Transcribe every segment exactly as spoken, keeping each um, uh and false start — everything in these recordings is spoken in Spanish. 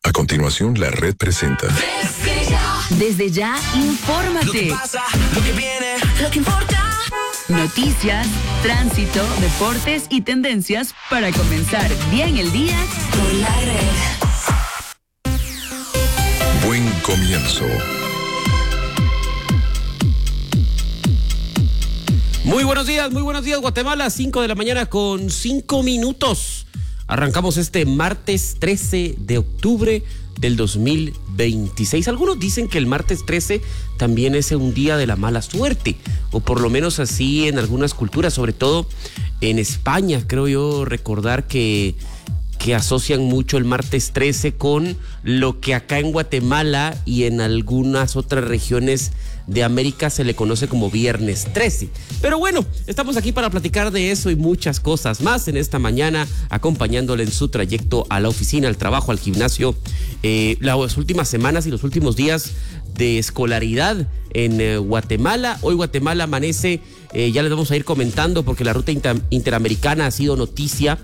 A continuación, la red presenta. Desde ya, infórmate. Lo que pasa, lo que viene, lo que importa. Noticias, tránsito, deportes y tendencias para comenzar bien el día con la red. Buen comienzo. Muy buenos días, muy buenos días, Guatemala. cinco de la mañana con cinco minutos. Arrancamos este martes trece de octubre del dos mil veintiséis. Algunos dicen que el martes trece también es un día de la mala suerte, o por lo menos así en algunas culturas, sobre todo en España. Creo yo recordar que, que asocian mucho el martes trece con lo que acá en Guatemala y en algunas otras regiones de América se le conoce como viernes trece. Pero bueno, estamos aquí para platicar de eso y muchas cosas más en esta mañana, acompañándole en su trayecto a la oficina, al trabajo, al gimnasio, eh, las últimas semanas y los últimos días de escolaridad en eh, Guatemala. Hoy Guatemala amanece, eh, ya les vamos a ir comentando porque la ruta inter- interamericana ha sido noticia.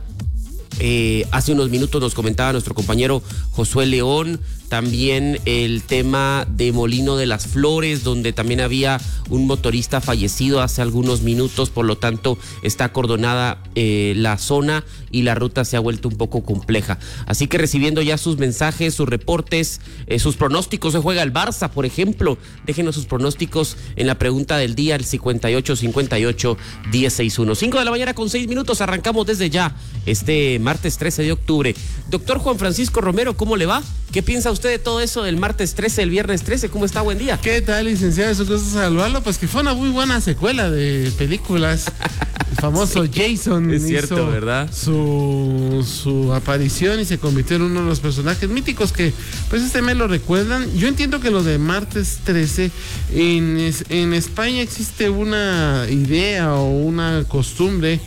Eh, hace unos minutos nos comentaba nuestro compañero Josué León también el tema de Molino de las Flores, donde también había un motorista fallecido hace algunos minutos, por lo tanto está acordonada eh, la zona y la ruta se ha vuelto un poco compleja. Así que recibiendo ya sus mensajes, sus reportes, eh, sus pronósticos. Se juega el Barça, por ejemplo. Déjenos sus pronósticos en la pregunta del día, el cincuenta y ocho cincuenta y ocho diez sesenta y uno. cinco de la mañana con seis minutos, arrancamos desde ya este martes trece de octubre. Doctor Juan Francisco Romero, ¿cómo le va? ¿Qué piensa usted de todo eso del martes trece, el viernes trece? ¿Cómo está? Buen día. ¿Qué tal, licenciado? Eso gusto saludarlo. Pues que fue una muy buena secuela de películas. El famoso sí, Jason es cierto, hizo ¿verdad? Su, su aparición y se convirtió en uno de los personajes míticos que pues este mes lo recuerdan. Yo entiendo que lo de martes trece, en, en España existe una idea o una costumbre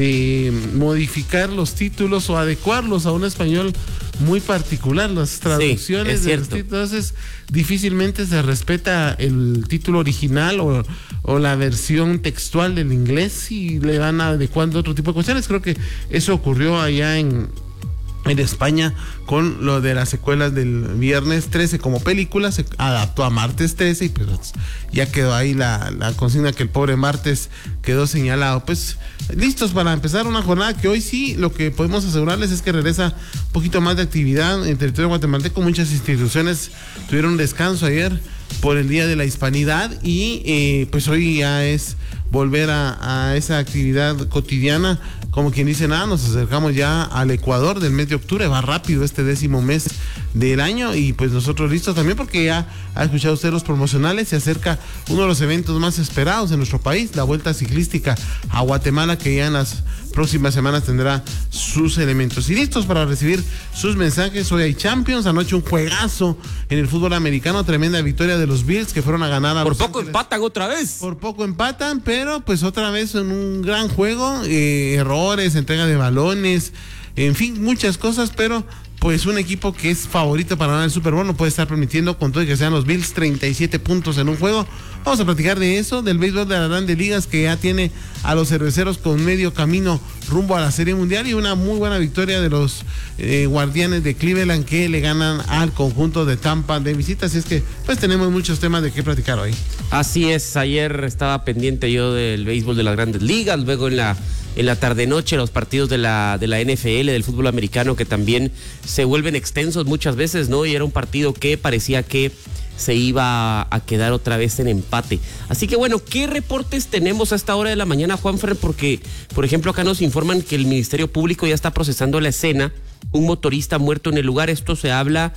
de modificar los títulos o adecuarlos a un español muy particular. Las traducciones sí, de los títulos, entonces difícilmente se respeta el título original o, o la versión textual del inglés y le van adecuando otro tipo de cuestiones. Creo que eso ocurrió allá en en España con lo de las secuelas del viernes trece como película, se adaptó a martes trece y pues ya quedó ahí la, la consigna que el pobre martes quedó señalado. Pues listos para empezar una jornada que hoy sí lo que podemos asegurarles es que regresa un poquito más de actividad en territorio guatemalteco. Muchas instituciones tuvieron descanso ayer por el Día de la Hispanidad y eh, pues hoy ya es volver a, a esa actividad cotidiana. Como quien dice, nada, nos acercamos ya al Ecuador del mes de octubre. Va rápido este décimo mes del año y pues nosotros listos también porque ya ha escuchado usted los promocionales. Se acerca uno de los eventos más esperados en nuestro país, la Vuelta Ciclística a Guatemala, que ya en las próximas semanas tendrá sus elementos. Y listos para recibir sus mensajes. Hoy hay Champions, anoche un juegazo en el fútbol americano, tremenda victoria de los Bills que fueron a ganar a Por Los poco Ángeles. empatan otra vez. Por poco empatan, pero pues otra vez en un gran juego, eh, errores, entrega de balones, en fin, muchas cosas, pero pues un equipo que es favorito para ganar el Super Bowl no puede estar permitiendo, con todo y que sean los Bills, treinta y siete puntos en un juego. Vamos a platicar de eso, del béisbol de las Grandes Ligas, que ya tiene a los cerveceros con medio camino rumbo a la Serie Mundial, y una muy buena victoria de los eh, Guardianes de Cleveland, que le ganan al conjunto de Tampa de visita. Así es que pues tenemos muchos temas de qué platicar hoy. Así es, ayer estaba pendiente yo del béisbol de las Grandes Ligas, luego en la en la tarde-noche los partidos de la, de la N F L, del fútbol americano, que también se vuelven extensos muchas veces, ¿no? Y era un partido que parecía que se iba a quedar otra vez en empate. Así que bueno, ¿qué reportes tenemos a esta hora de la mañana, Juanfer? Porque, por ejemplo, acá nos informan que el Ministerio Público ya está procesando la escena, un motorista muerto en el lugar. Esto se habla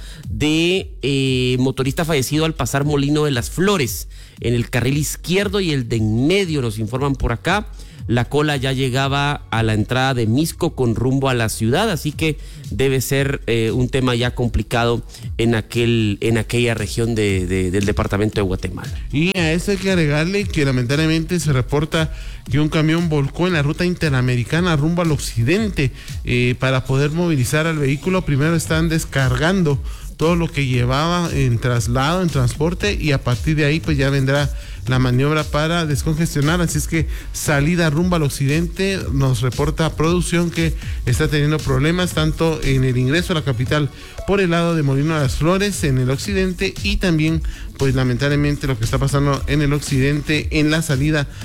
de eh, motorista fallecido al pasar Molino de las Flores, en el carril izquierdo y el de en medio, nos informan por acá. La cola ya llegaba a la entrada de Misco con rumbo a la ciudad, así que debe ser eh, un tema ya complicado en aquel en aquella región de, de, del departamento de Guatemala. Y a eso hay que agregarle que lamentablemente se reporta que un camión volcó en la ruta interamericana rumbo al occidente. Eh, para poder movilizar al vehículo, primero están descargando todo lo que llevaba en traslado, en transporte, y a partir de ahí pues ya vendrá la maniobra para descongestionar. Así es que salida rumbo al occidente, nos reporta producción que está teniendo problemas tanto en el ingreso a la capital por el lado de Molino de las Flores en el occidente, y también pues lamentablemente lo que está pasando en el occidente en la salida